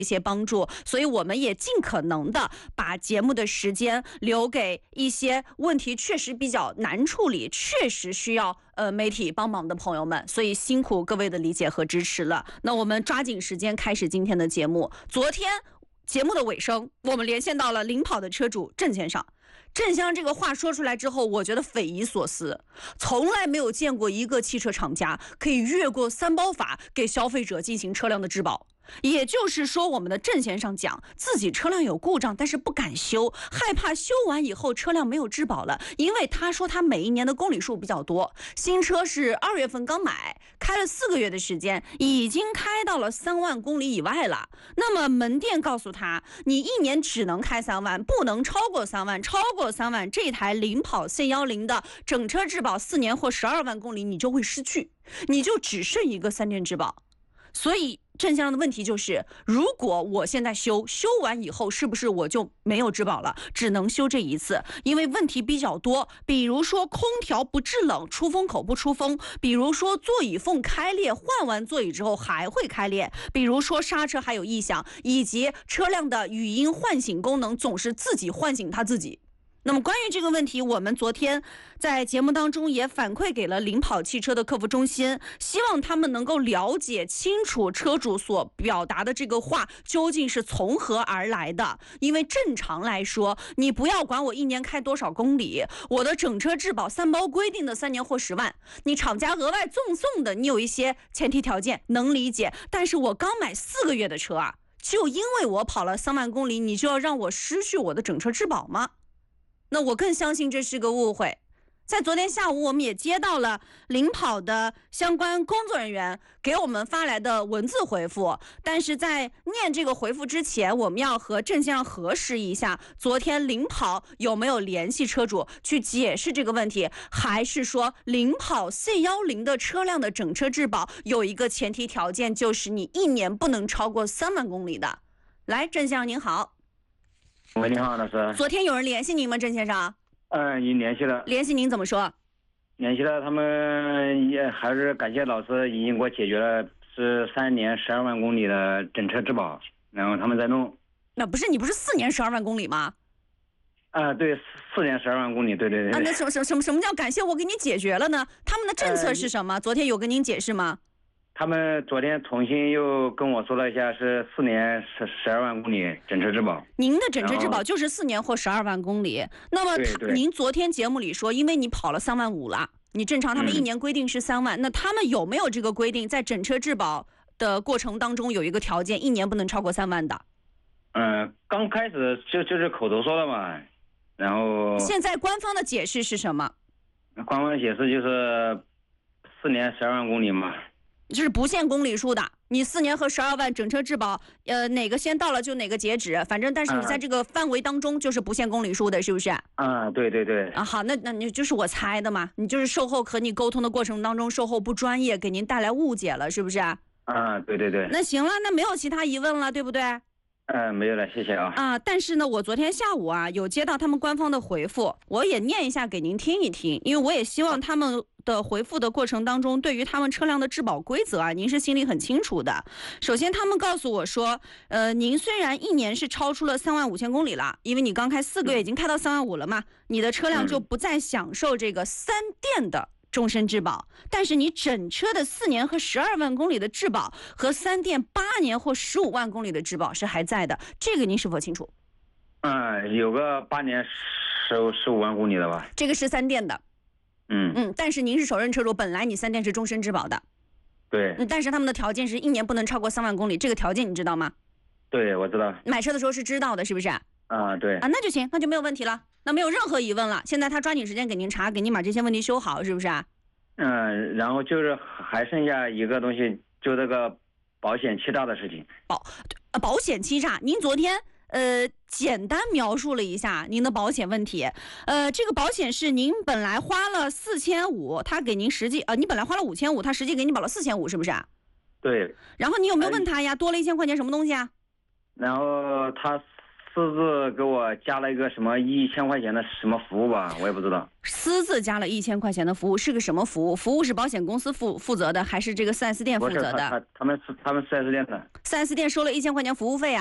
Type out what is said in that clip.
一些帮助，所以我们也尽可能的把节目的时间留给一些问题确实比较难处理，确实需要媒体帮忙的朋友们，所以辛苦各位的理解和支持了。那我们抓紧时间开始今天的节目。昨天节目的尾声，我们连线到了领跑的车主郑先生。郑先生这个话说出来之后，我觉得匪夷所思，从来没有见过一个汽车厂家可以越过三包法给消费者进行车辆的质保。也就是说，我们的郑先生讲自己车辆有故障，但是不敢修，害怕修完以后车辆没有质保了。因为他说他每一年的公里数比较多，新车是2月份刚买，开了4个月的时间，已经开到了3万公里以外了。那么门店告诉他，你一年只能开3万，不能超过3万，超过3万，这台领跑 C10 的整车质保4年或12万公里你就会失去，你就只剩一个3年质保。所以郑先生的问题就是，如果我现在修完以后，是不是我就没有质保了，只能修这一次？因为问题比较多，比如说空调不制冷，出风口不出风，比如说座椅缝开裂，换完座椅之后还会开裂，比如说刹车还有异响，以及车辆的语音唤醒功能总是自己唤醒它自己。那么关于这个问题，我们昨天在节目当中也反馈给了领跑汽车的客服中心，希望他们能够了解清楚车主所表达的这个话究竟是从何而来的。因为正常来说，你不要管我一年开多少公里，我的整车质保3包规定的3年或10万，你厂家额外赠送的，你有一些前提条件能理解，但是我刚买4个月的车啊，就因为我跑了3万公里，你就要让我失去我的整车质保吗？那我更相信这是个误会。在昨天下午，我们也接到了领跑的相关工作人员给我们发来的文字回复，但是在念这个回复之前，我们要和郑先生核实一下，昨天领跑有没有联系车主去解释这个问题，还是说领跑 C10 的车辆的整车质保有一个前提条件，就是你一年不能超过3万公里的。来，郑先生您好。 喂，你好，老师。 昨天有人联系您吗，郑先生？ 已经联系了。 联系您怎么说？ 联系了，他们也还是感谢老师已经给我解决了，是3年12万公里的整车质保，然后他们在弄。 那不是你不是4年12万公里吗？ 对，4年12万公里，对。 那什么叫感谢我给你解决了呢？他们的政策是什么？昨天有跟您解释吗？ 他们昨天重新又跟我说了一下，是4年12万公里整车质保。 您的整车质保就是4年或12万公里。那么您昨天节目里说，因为你跑了3万5了，你正常他们一年规定是3万，那他们有没有这个规定，在整车质保的过程当中有一个条件，一年不能超过3万的？ 刚开始就是口头说的嘛，然后现在官方的解释是什么？ 官方的解释就是4年12万公里嘛。 就是不限公里数的，你4年和12万整车质保，哪个先到了就哪个截止，反正但是你在这个范围当中就是不限公里数的，是不是？ 对。 好，那你就是我猜的嘛，你就是售后和你沟通的过程当中，售后不专业，给您带来误解了，是不是？ 对。 那行了，那没有其他疑问了，对不对？ 没有了，谢谢啊。 但是呢，我昨天下午有接到他们官方的回复，我也念一下给您听一听，因为我也希望他们的回复的过程当中，对于他们车辆的质保规则您是心里很清楚的。首先他们告诉我说，您虽然一年是超出了3万5千公里了，因为你刚开4个月已经开到3万5了嘛，你的车辆就不再享受这个3电的终身质保，但是你整车的4年和12万公里的质保和3电8年或15万公里的质保是还在的，这个您是否清楚？ 有个8年15万公里的吧。 这个是3电的。但是您是首任车主，本来你3电是终身质保的。 对。 但是他们的条件是一年不能超过3万公里，这个条件你知道吗？ 对，我知道。 买车的时候是知道的，是不是？ 对。 那就行，那就没有问题了，那没有任何疑问了。现在他抓紧时间给您查，给您把这些问题修好，是不是？ 然后就是还剩下一个东西，就这个保险欺诈的事情。 保险欺诈，您昨天简单描述了一下您的保险问题。这个保险是您本来花了4500，他给您实际你本来花了5500，他实际给你保了4500，是不是？ 对。 然后你有没有问他呀？多了1000块钱什么东西啊？ 然后他私自给我加了一个什么1000块钱的什么服务吧，我也不知道。 私自加了1000块钱的服务是个什么服务？服务是保险公司负责的，还是这个4S店负责的？ 他们4S店的。 4S店收了1000块钱服务费啊？